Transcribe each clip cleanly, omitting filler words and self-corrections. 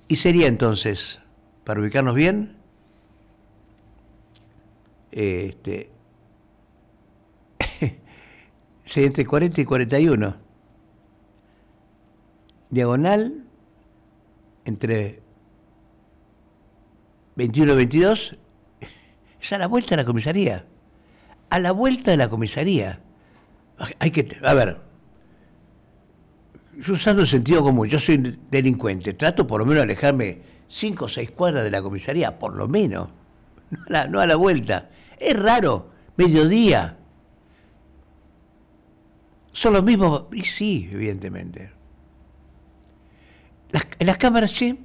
Y sería entonces, para ubicarnos bien, este, sería entre 40 y 41. Diagonal entre 21 y 22, es a la vuelta de la comisaría. A la vuelta de la comisaría. Hay que, a ver, yo usando el sentido común, yo soy delincuente, trato por lo menos de alejarme 5 o 6 cuadras de la comisaría, por lo menos, no a la vuelta. Es raro, mediodía. Son los mismos, y sí, evidentemente. Las cámaras, che,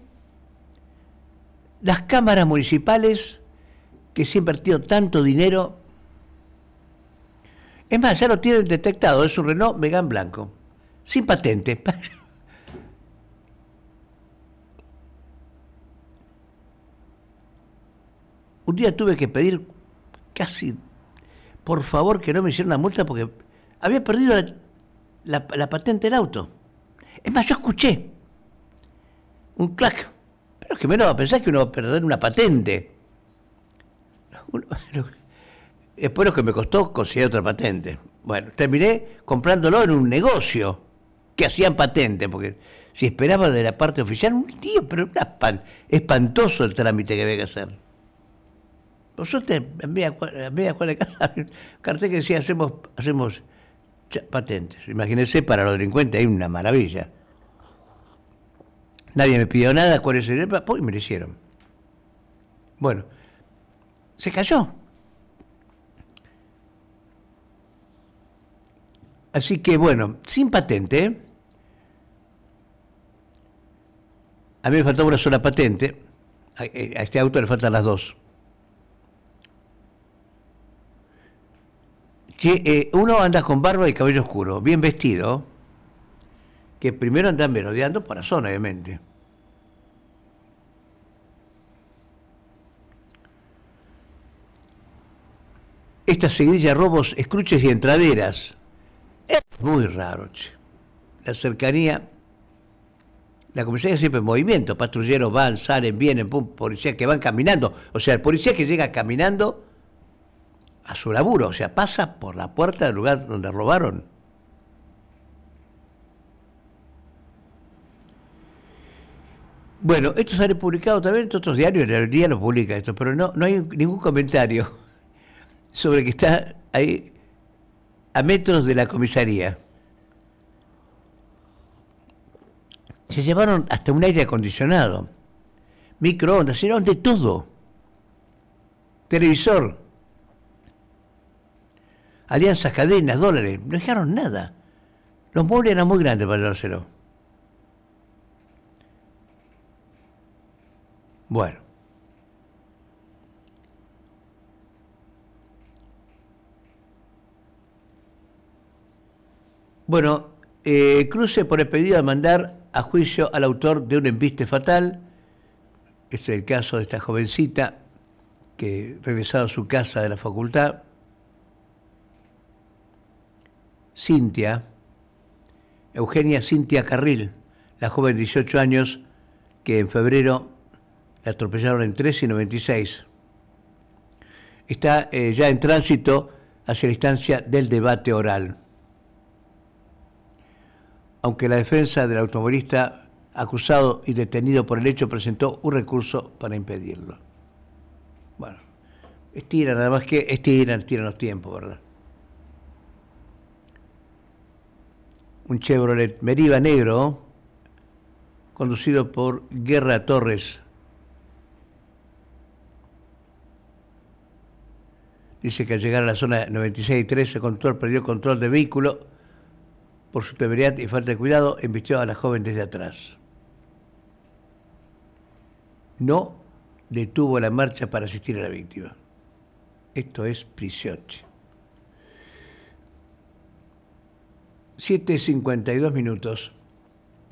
las cámaras municipales que se ha invertido tanto dinero. Es más, ya lo tienen detectado, es un Renault Megane blanco, sin patente. Un día tuve que pedir casi, por favor, que no me hicieran una multa porque había perdido la patente del auto. Es más, yo escuché un clac. Pero es que menos va a pensar que uno va a perder una patente. Después lo que me costó conseguir otra patente. Bueno, terminé comprándolo en un negocio que hacían patente, porque si esperaba de la parte oficial, un lío, pero espantoso el trámite que había que hacer. Por suerte, en media cuadra de casa, un cartel que decía, hacemos patentes. Imagínense, para los delincuentes hay una maravilla. Nadie me pidió nada, ¿cuál es el problema? Pues me lo hicieron. Bueno, se cayó. Así que, bueno, sin patente, ¿eh? A mí me faltaba una sola patente. A este auto le faltan las dos. Que uno anda con barba y cabello oscuro, bien vestido, que primero andan merodeando por la zona, obviamente. Esta seguidilla de robos, escruches y entraderas. Es muy raro, che. La cercanía, la comisaría siempre en movimiento, patrulleros van, salen, vienen, pum, policías que van caminando. O sea, el policía que llega caminando a su laburo, o sea, pasa por la puerta del lugar donde robaron. Bueno, esto sale publicado también en otros diarios, en el día lo publica esto, pero no hay ningún comentario sobre que está ahí a metros de la comisaría. Se llevaron hasta un aire acondicionado, microondas, se llevaron de todo. Televisor, alianzas, cadenas, dólares, no dejaron nada. Los muebles eran muy grandes para llevárselo. Bueno. Bueno, cruce por el pedido de mandar a juicio al autor de un embiste fatal. Este es el caso de esta jovencita que regresaba a su casa de la facultad. Cintia, Eugenia Cintia Carril, la joven de 18 años que en febrero la atropellaron en 13 y 96. Está ya en tránsito hacia la instancia del debate oral. Aunque la defensa del automovilista acusado y detenido por el hecho presentó un recurso para impedirlo. Bueno, estiran, nada más que estiran los tiempos, ¿verdad? Un Chevrolet Meriva negro, conducido por Guerra Torres. Dice que al llegar a la zona 96 y 13, el conductor perdió control del vehículo. Por su temeridad y falta de cuidado, embistió a la joven desde atrás. No detuvo la marcha para asistir a la víctima. Esto es prisión. 7:52 minutos.